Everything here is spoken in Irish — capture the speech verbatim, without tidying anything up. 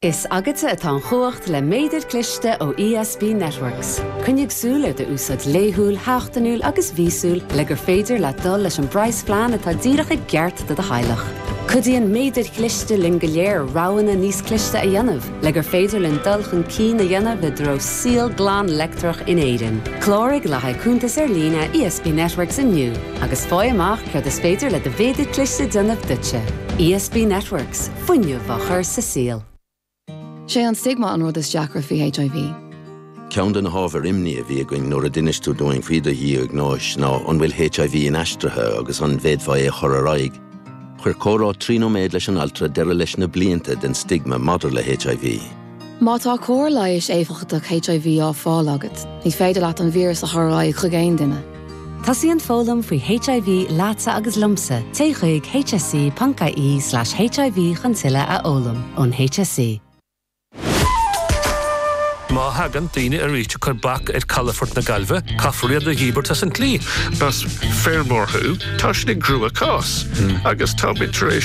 Is agate atá chuacht le méidir cliste ó E S B Networks. Cynnig súl ar de úsad léhúil, háchtanúil agus vísúil le gur féidir le dul leis an brais flean atá díreach geart de de heilech. Cudíon méidir cliste lin go léir ráhanna níos cliste a dhéanamh, le gur féidir lin dulchan cín a dhéanamh le dro síl glán lectrach in éidir. Clórig le haicúntas ar lína E S B Networks inniu, agus fáy amach chuir is féidir le de féidir cliste dynamh dutse. E S B Networks, fuinne bhachar sa síl. Sé an stigma an rud is deacra fi H I V. Ceann den hábhar imní a bhí going nuair a dinistú doing fríd a hí ag náis ná an bhfuil H I V in aistrithe agus an bhéadmhaid a chur a raig. Chuir córá trínoméid leis an altra deire leis na blianta den stigma madidir le H I V. Má tá cór leiis éfachach H I V á fáil agat, ní féidir leat an vírus a thráid chu géin duine. Tá síon fólam faoi H I V láta agus lumsa, téigh H S C panca I slash H I V chantilla a ólam ón H S C. Má hagan daoine a ríte chur bac ar Calafort na Galva, Caffriad na Híbert a Saint Lee. Bas Fairmore who, Tosh nig grú a cás, agus tá mid